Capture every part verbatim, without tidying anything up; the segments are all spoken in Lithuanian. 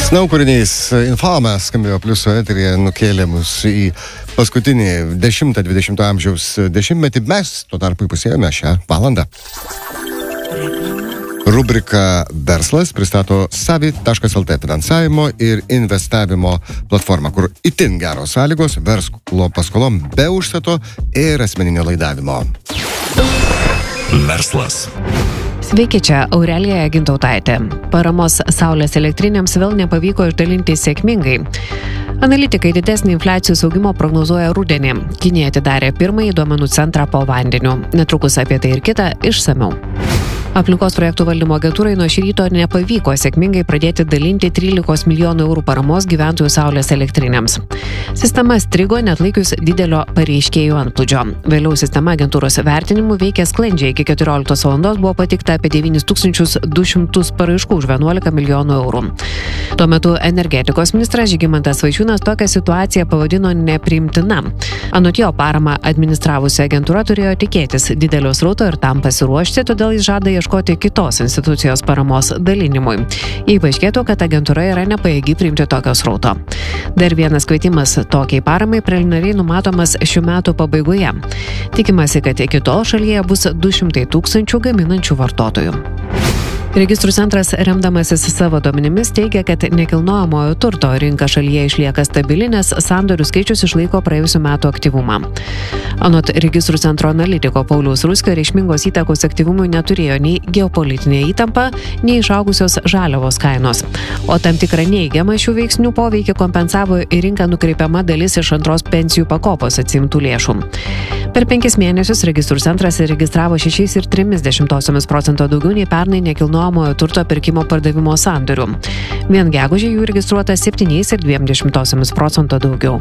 Snau kūrinys Infame skambėjo Pliuso eteryje, nukėlė mus į paskutinį dešimtą dvidešimto amžiaus dešimtmetį. Mes tuo tarpu įpusėjome šią valandą. Rubrika Verslas pristato savi taškas el tė finansavimo ir investavimo platformą, kur itin geros sąlygos verslo paskolom be užstato ir asmeninio laidavimo. Verslas. Sveiki, čia Aurelija Gintautaitė. Paramos saulės elektrinėms vėl nepavyko išdalinti sėkmingai. Analitikai didesnį infliacijos augimo prognozuoja rudenį. Kinija atidarė pirmąjį duomenų centrą po vandeniu. Netrukus apie tai ir kitą išsamiau. Aplinkos projektų valdymo agentūrai nuo šį ryto nepavyko sėkmingai pradėti dalinti trylikos milijonų eurų paramos gyventojų saulės elektrinėms. Sistema strigo neatlaikius didelio pareiškėjų antplūdžio. Vėliau sistema agentūros vertinimu veikė sklandžiai. Iki keturioliktos valandos buvo pateikta apie devynis tūkstančius du šimtus paraiškų už vienuolika milijonų eurų. Tuo metu energetikos ministras Žygimantas Vaičiūnas tokią situaciją pavadino nepriimtina. Anot jo, paramą administravusi agentūra turėjo tikėtis didelio srauto ir tam pasiruošti, todėl jis žada ieškoti kitos institucijos paramos dalinimui. Jei paaiškėtų, kad agentūra yra nepajėgi priimti tokio srauto. Dar vienas kvietimas tokiai paramai preliminariai numatomas šių metų pabaigoje. Tikimasi, kad iki tol šalyje bus du šimtai tūkstančių gaminančių vartotojų. Registrų centras, remdamasis savo duomenimis, teigia, kad nekilnojamojo turto rinka šalyje išlieka stabili, nes sandorių skaičius išlaiko praėjusių metų aktyvumą. Anot registrų centro analitiko Pauliaus Ruskio, reikšmingos įtakos aktyvumui neturėjo nei geopolitinė įtampa, nei išaugusios žaliavos kainos. O tam tikrą neigiamą šių veiksnių poveikį kompensavo į rinką nukreipiama dalis iš antros pensijų pakopos atsiimtų lėšų. Per penkis mėnesius registrų centras registravo šešiais ir trimis dešimtosiomis procento daugiau nei pernai nekilnojamojo turto pirkimo pardavimo sandorių. Vien gegužę jų registruota septyniais ir dviem dešimtosiomis procento daugiau.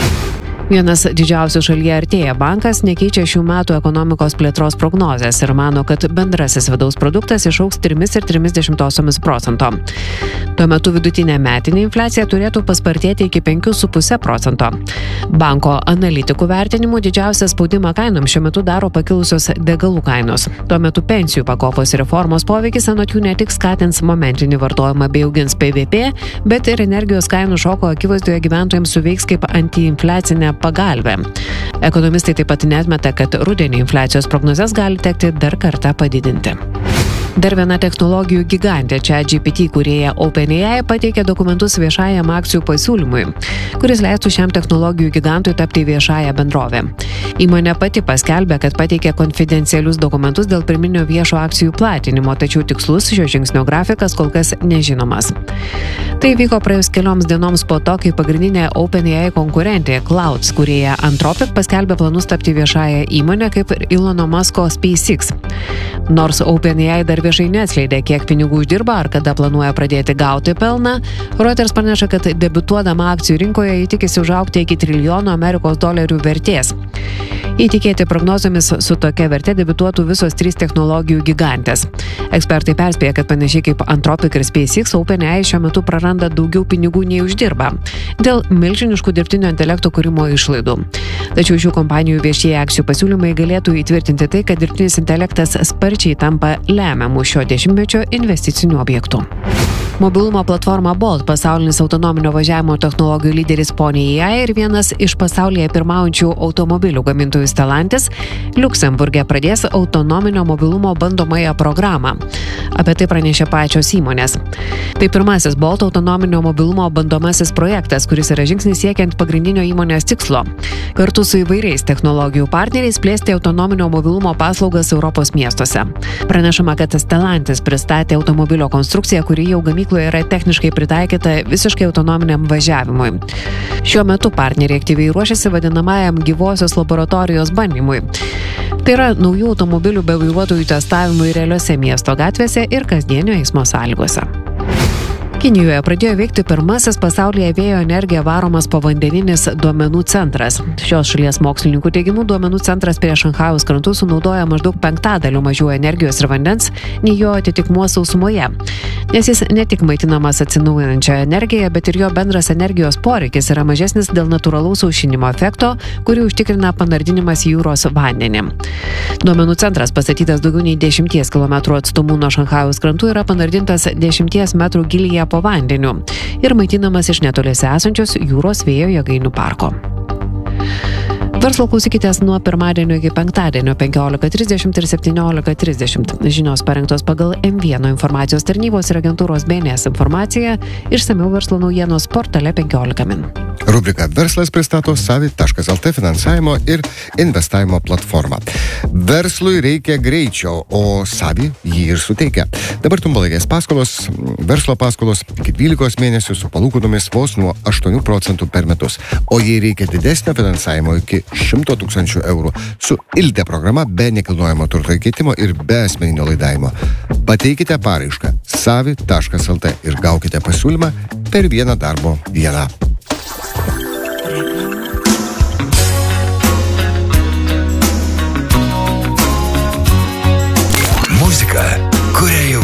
Vienas didžiausių šalyje Artėja bankas nekeičia šių metų ekonomikos plėtros prognozės ir mano, kad bendrasis vidaus produktas išaugs trimis ir trimis dešimtosiomis procento. Tuo metu vidutinė metinė infliacija turėtų paspartėti iki penkių su puse procento. Banko analitikų vertinimu didžiausią spaudimą kainoms šiuo metu daro pakilusios degalų kainos. Tuo metu pensijų pakopos reformos poveikis anot jų ne tik skatins momentinį vartojimą bei augins P V P, bet ir energijos kainų šoko akivaizdoje gyventojams suveiks kaip antiinfliacinė pagalbė. Ekonomistai taip pat neatmeta, kad rudenį infliacijos prognozes gali tekti dar kartą padidinti. Dar viena technologijų gigantė ChatGPT kūrėja OpenAI pateikė dokumentus viešajam akcijų pasiūlymui, kuris leistų šiam technologijų gigantui tapti viešąją bendrovę. Įmonė pati paskelbė, kad pateikė konfidencialius dokumentus dėl pirminio viešo akcijų platinimo, tačiau tikslus šio žingsnio grafikas kol kas nežinomas. Tai vyko praėjus kelioms dienoms po to, kai pagrindinė OpenAI konkurentė Clouds kūrėja Anthropic paskelbė planus tapti viešąją įmonę kaip ir Elono Musko SpaceX. Nors OpenAI dar viešai neatskleidė, kiek pinigų uždirba ar kada planuoja pradėti gauti pelną, Reuters praneša, kad debiutuodama akcijų rinkoje ji tikisi užaugti iki trilijono Amerikos dolerių vertės. Įtikėti prognozomis su tokia verte debiutuotų visos trys technologijų gigantės. Ekspertai perspėja, kad panašiai kaip Anthropic ir SpaceX, OpenAI šiuo metu praranda daugiau pinigų nei uždirba dėl milžiniškų dirbtinio intelekto kūrimo išlaidų. Tačiau šių kompanijų viešieji akcijų pasiūlymai galėtų įtvirtinti tai, kad dirbtinis intelektas sparčiai tampa lemiamų šio dešimtmečio investicinių objektų. Mobilumo platforma Bolt, pasaulinis autonominio važiavimo technologijų lyderis Pony A I ir vienas iš pasaulyje pirmaujančių automobilių gamintojų Stellantis, Liuksemburge pradės autonominio mobilumo bandomąją programą. Apie tai pranešė pačios įmonės. Tai pirmasis Bolt autonominio mobilumo bandomasis projektas, kuris yra žingsnis siekiant pagrindinio įmonės tikslo. Kartu su įvairiais technologijų partneriais plėsti autonominio mobilumo paslaugas Europos miestuose. Pranešama, kad Stellantis pristatė automobilio konstrukciją, kuri jau gamykloje yra techniškai pritaikyta visiškai autonominiam važiavimui. Šiuo metu partneriai aktyviai ruošiasi vadinamajam gyvosios laboratorijos bandymui. Tai yra naujų automobilių be vairuotojų testavimui realiose miesto gatvėse ir kasdienio eismo sąlygose. Kinijoje pradėjo veikti pirmasis pasaulyje vėjo energija varomas povandeninis duomenų centras. Šios šalies mokslininkų teigimu duomenų centras prie Šanchajaus krantų sunaudoja maždaug penktadaliu mažiau energijos ir vandens nei jo atitikmuo sausumoje. Nes jis ne tik maitinamas atsinaujinančią energiją, bet ir jo bendras energijos poreikis yra mažesnis dėl natūralaus aušinimo efekto, kurį užtikrina panardinimas į jūros vandenį. Duomenų centras, pastatytas daugiau nei dešimties kilometrų atstumu nuo Šanchajaus krantų, yra panardintas dešimties metrų gylyje po vandeniu ir maitinamas iš netoliese esančios jūros vėjo jėgainių parko. Verslo klausykitės nuo pirmadienio iki penktadienio penkiolika trisdešimt ir septyniolika trisdešimt. Žinios parengtos pagal M vienas informacijos tarnybos ir agentūros B N S informaciją, išsamiau verslo naujienos portale penkiolika min. Rubrika Verslas pristato savit taškas el te finansavimo ir investavimo platformą. Verslui reikia greičio, o savi jį ir suteikia. Dabar trumpalaikės paskolos, verslo paskolos iki dvylikos mėnesių su palūkanomis vos nuo aštuonių procentų per metus. O jei reikia didesnio finansavimo iki šimto tūkstančių eurų su Ilte programa be nekilnojamo turto įkeitimo ir be asmeninio laidavimo. Pateikite paraišką savit taškas el te ir gaukite pasiūlymą per vieną darbo dieną.